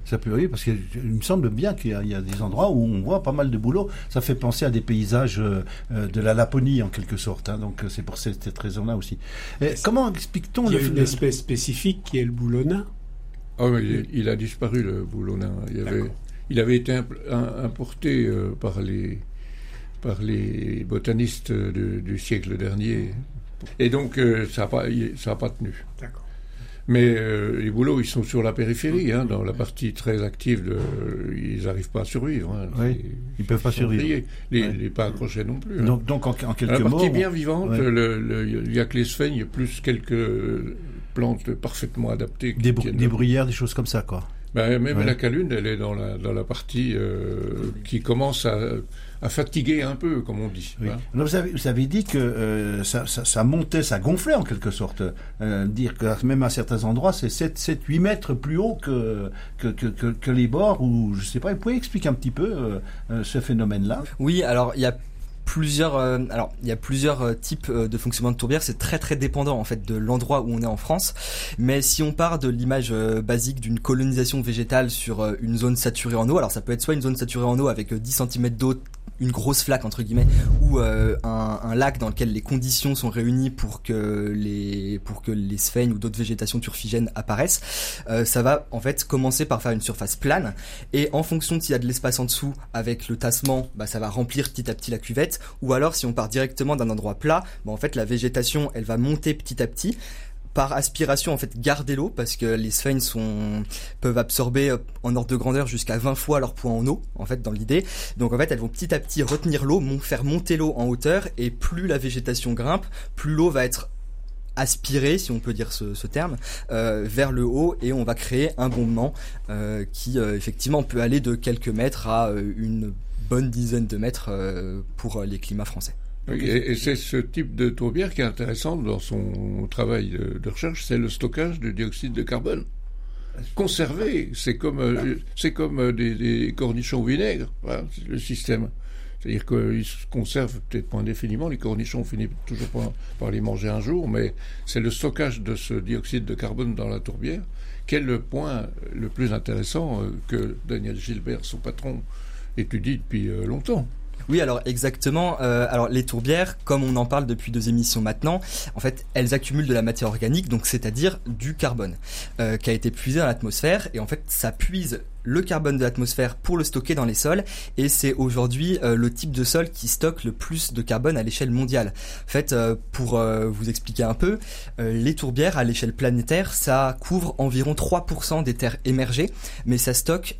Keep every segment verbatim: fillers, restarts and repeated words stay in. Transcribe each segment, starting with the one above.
Ça peut, oui, parce qu'il me semble bien qu'il y a, il y a des endroits où on voit pas mal de boulot. Ça fait penser à des paysages euh, de la Laponie en quelque sorte. Hein, donc c'est pour cette, cette raison-là aussi. Et comment explique-t-on il y le a une espèce spécifique qui est le boulonnat? Oh, il, il a disparu le boulonnat. Il avait, il avait été imp, importé euh, par les par les botanistes de, du siècle dernier. Et donc euh, ça n'a pas ça a pas tenu. D'accord. Mais euh, les bouleaux, ils sont sur la périphérie, hein, dans la partie très active, de, ils n'arrivent pas à survivre. Hein, oui, ils ne peuvent pas survivre. Grillés. Les, ouais. les pas accrochés non plus. Donc, hein. donc en, en quelques la mots... La partie on... bien vivante, ouais. le, le, il n'y a que les sphènes, plus quelques plantes parfaitement adaptées. Des, br- des bruyères, des choses comme ça, quoi. Ben, même ouais. la calune, elle est dans la, dans la partie euh, qui commence à, à fatiguer un peu, comme on dit. Oui. Hein. Alors vous, avez, vous avez dit que euh, ça, ça, ça montait, ça gonflait en quelque sorte. Euh, dire que même à certains endroits, c'est sept, sept, huit mètres plus haut que, que, que, que, que les bords, ou je sais pas, vous pouvez expliquer un petit peu euh, ce phénomène-là? Oui, alors il y a plusieurs euh, alors il y a plusieurs euh, types euh, de fonctionnement de tourbière. C'est très très dépendant en fait de l'endroit où on est en France, mais si on part de l'image euh, basique d'une colonisation végétale sur euh, une zone saturée en eau, alors ça peut être soit une zone saturée en eau avec euh, dix centimètres d'eau, une grosse flaque entre guillemets, ou euh, un, un lac dans lequel les conditions sont réunies pour que les pour que les sphènes ou d'autres végétations turfigènes apparaissent. Euh, ça va en fait commencer par faire une surface plane, et en fonction de s'il y a de l'espace en dessous avec le tassement, bah ça va remplir petit à petit la cuvette. Ou alors si on part directement d'un endroit plat, bah en fait la végétation elle va monter petit à petit. Par aspiration, en fait, garder l'eau, parce que les sphènes sont, peuvent absorber en ordre de grandeur jusqu'à vingt fois leur poids en eau, en fait, dans l'idée. Donc, en fait, elles vont petit à petit retenir l'eau, faire monter l'eau en hauteur, et plus la végétation grimpe, plus l'eau va être aspirée, si on peut dire ce, ce terme, euh, vers le haut, et on va créer un bombement euh, qui, euh, effectivement, peut aller de quelques mètres à euh, une bonne dizaine de mètres euh, pour les climats français. Oui, et, et c'est ce type de tourbière qui est intéressant dans son travail de, de recherche, c'est le stockage du dioxyde de carbone. Conservé, c'est comme, euh, c'est comme des, des cornichons au vinaigre, voilà, c'est le système. C'est-à-dire qu'ils se conservent peut-être pas indéfiniment, les cornichons, on finit toujours par, par les manger un jour, mais c'est le stockage de ce dioxyde de carbone dans la tourbière qui est le point le plus intéressant euh, que Daniel Gilbert, son patron, étudie depuis euh, longtemps. Oui, alors exactement. Euh, alors les tourbières, comme on en parle depuis deux émissions maintenant, en fait, elles accumulent de la matière organique, donc c'est-à-dire du carbone, euh, qui a été puisé dans l'atmosphère. Et en fait, ça puise le carbone de l'atmosphère pour le stocker dans les sols. Et c'est aujourd'hui euh, le type de sol qui stocke le plus de carbone à l'échelle mondiale. En fait, euh, pour euh, vous expliquer un peu, euh, les tourbières à l'échelle planétaire, ça couvre environ trois pour cent des terres émergées, mais ça stocke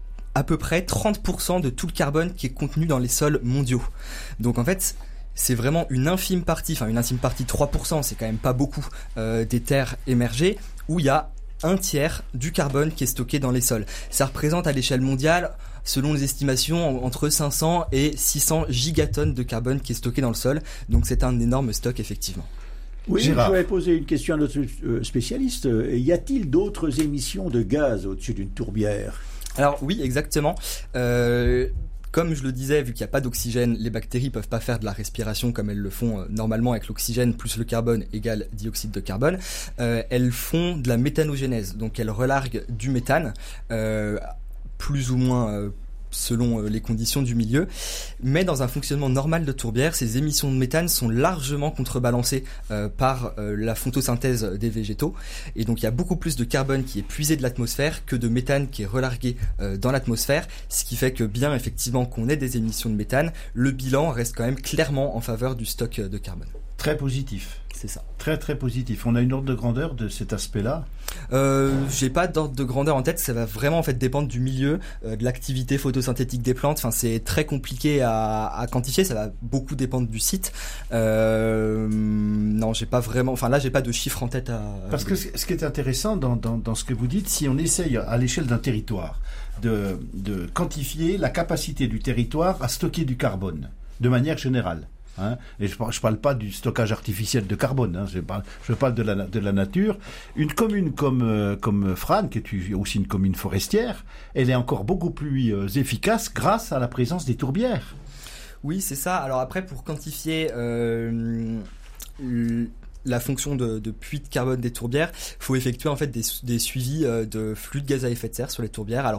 à peu près trente pour cent de tout le carbone qui est contenu dans les sols mondiaux. Donc en fait, c'est vraiment une infime partie, enfin une infime partie, trois pour cent, c'est quand même pas beaucoup, euh, des terres émergées, où il y a un tiers du carbone qui est stocké dans les sols. Ça représente à l'échelle mondiale, selon les estimations, entre cinq cents et six cents gigatonnes de carbone qui est stocké dans le sol. Donc c'est un énorme stock, effectivement. Oui, Gérard. Je voudrais poser une question à notre spécialiste. Y a-t-il d'autres émissions de gaz au-dessus d'une tourbière ? Alors oui, exactement. Euh, comme je le disais, vu qu'il n'y a pas d'oxygène, les bactéries ne peuvent pas faire de la respiration comme elles le font euh, normalement avec l'oxygène plus le carbone égale dioxyde de carbone. Euh, elles font de la méthanogénèse, donc elles relarguent du méthane, euh, plus ou moins euh, selon les conditions du milieu. Mais dans un fonctionnement normal de tourbière, ces émissions de méthane sont largement contrebalancées euh, par euh, la photosynthèse des végétaux. Et donc il y a beaucoup plus de carbone qui est puisé de l'atmosphère que de méthane qui est relargué euh, dans l'atmosphère. Ce qui fait que bien effectivement qu'on ait des émissions de méthane, le bilan reste quand même clairement en faveur du stock de carbone. Très positif. C'est ça. Très très positif. On a une ordre de grandeur de cet aspect-là ? Euh, j'ai pas d'ordre de grandeur en tête. Ça va vraiment en fait dépendre du milieu, euh, de l'activité photosynthétique des plantes. Enfin, c'est très compliqué à, à quantifier. Ça va beaucoup dépendre du site. Euh, non, j'ai pas vraiment. Enfin, là, j'ai pas de chiffre en tête à. Parce que ce qui est intéressant dans, dans, dans ce que vous dites, si on essaye à l'échelle d'un territoire de, de quantifier la capacité du territoire à stocker du carbone de manière générale. Hein, et je ne parle pas du stockage artificiel de carbone, hein, je, parle, je parle de la, de la nature. Une commune comme, euh, comme Frasnes, qui est aussi une commune forestière, elle est encore beaucoup plus euh, efficace grâce à la présence des tourbières. Oui, c'est ça. Alors après, pour quantifier euh, la fonction de, de puits de carbone des tourbières, il faut effectuer en fait des, des suivis euh, de flux de gaz à effet de serre sur les tourbières. Alors